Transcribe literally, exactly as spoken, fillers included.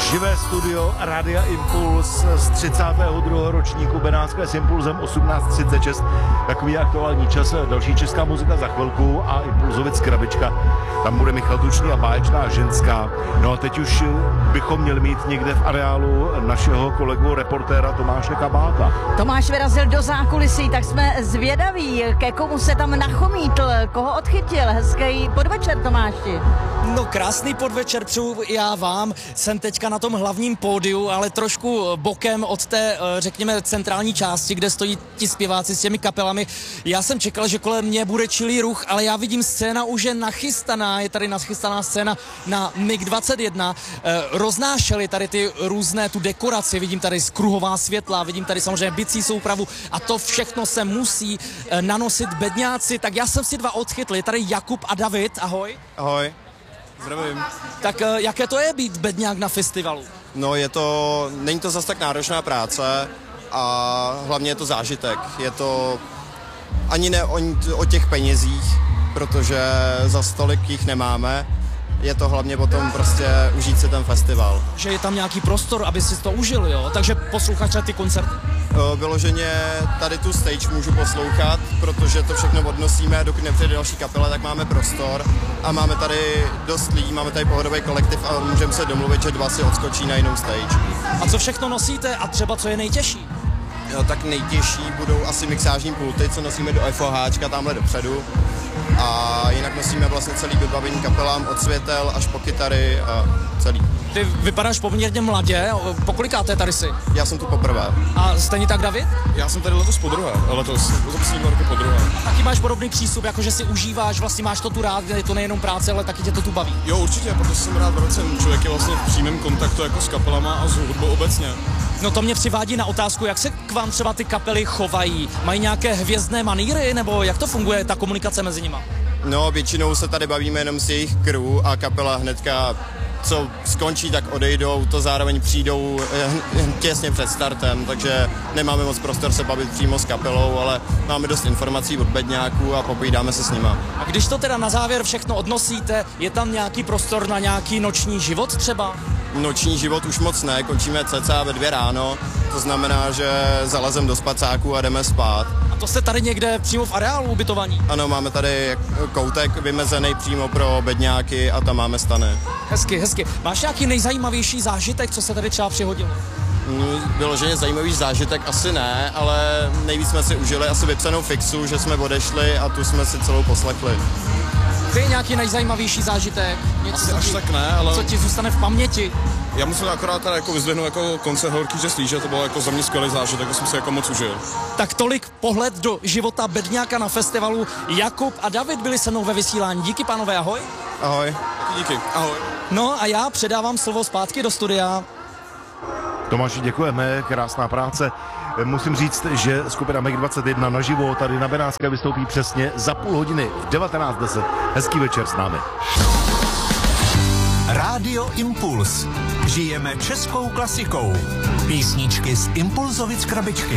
Živé studio Rádia Impuls z třicátého druhého ročníku Benátské s Impulzem osmnáct třicet šest. Takový aktuální čas, další česká muzika za chvilku a Impulzovic krabička. Tam bude Michal Tučný a báječná ženská. No a teď už bychom měli mít někde v areálu našeho kolegu reportéra Tomáše Kabáta. Tomáš vyrazil do zákulisí, tak jsme zvědaví, ke komu se tam nachomítl, koho odchytil. Hezký podvečer, Tomáši. No krásný podvečer přeju já vám. Jsem teďka na tom hlavním pódiu, ale trošku bokem od té, řekněme, centrální části, kde stojí ti zpěváci s těmi kapelami. Já jsem čekal, že kolem mě bude čilý ruch, ale já vidím, scéna už je nachystaná, je tady nachystaná scéna na M I G dvacet jedna. Roznášeli tady ty různé tu dekoraci, vidím tady kruhová světla, vidím tady samozřejmě bicí soupravu a to všechno se musí nanosit bedňáci. Tak já jsem si dva odchytl, je tady Jakub a David, ahoj. Ahoj. Zdravím. Tak jaké to je být bedňák na festivalu? No je to, není to zas tak náročná práce a hlavně je to zážitek. Je to ani ne o, o těch penězích, protože za stolik jich nemáme. Je to hlavně potom prostě užít si ten festival. Že je tam nějaký prostor, aby si to užil, jo? Takže posloucháš ty koncerty? Vyloženě tady tu stage můžu poslouchat, protože to všechno odnosíme, dokud nepřijde další kapela, tak máme prostor a máme tady dost lidí, máme tady pohodový kolektiv a můžeme se domluvit, že dva si odskočí na jinou stage. A co všechno nosíte a třeba co je nejtěžší? Jo, tak nejtěžší budou asi mixážní pulty, co nosíme do F O H tamhle dopředu. A jinak nosíme vlastně celý vybavení kapelám od světel až po kytary a celý. Ty vypadáš poměrně mladě, po kolikáté tady jsi? Já jsem tu poprvé. A stejně tak David? Já jsem tady letos podruhé, letos, letos roku podruhé. A taky máš podobný přístup, jako že si užíváš, vlastně máš to tu rád, je to nejenom práce, ale taky tě to tu baví. Jo, určitě, protože jsem rád vracen. Člověk je vlastně v přímém kontaktu jako s kapelama a s hudbou obecně. No to mě přivádí na otázku, jak se k vám třeba ty kapely chovají? Mají nějaké hvězdné maníry, nebo jak to funguje, ta komunikace mezi nima? No, většinou se tady bavíme jenom s jejich crew a kapela hnedka, co skončí, tak odejdou, to zároveň přijdou těsně před startem, takže nemáme moc prostor se bavit přímo s kapelou, ale máme dost informací od bedňáků a popovídáme se s nima. A když to teda na závěr všechno odnosíte, je tam nějaký prostor na nějaký noční život třeba? Noční život už moc ne, končíme cca ve dvě ráno, to znamená, že zalezem do spacáku a jdeme spát. A to jste tady někde přímo v areálu ubytovaní? Ano, máme tady koutek vymezený přímo pro bedňáky a tam máme stany. Hezky, hezky. Máš nějaký nejzajímavější zážitek, co se tady třeba přihodilo? Vyloženě zajímavý zážitek asi ne, ale nejvíc jsme si užili asi vypsanou fixu, že jsme odešli a tu jsme si celou poslechli. Ty nějaký nejzajímavější zážitek? Něco, asi až ti, tak ne, ale... Co ti zůstane v paměti? Já musím akorát tady jako vyzdvihnout jako koncert Horký že slíže, to bylo jako za mě skvělý zážitek, to jsem si jako moc užil. Tak tolik pohled do života bedňáka na festivalu. Jakub a David byli se mnou ve vysílání. Díky, pánové, ahoj. Ahoj. Díky, ahoj. No a já předávám slovo zpátky do studia. Tomáši, děkujeme, krásná práce. Musím říct, že skupina M I G dvacet jedna naživo tady na Benátské vystoupí přesně za půl hodiny v devatenáct deset. Hezký večer s námi. Rádio Impuls. Žijeme českou klasikou. Písničky z Impulzovic krabičky.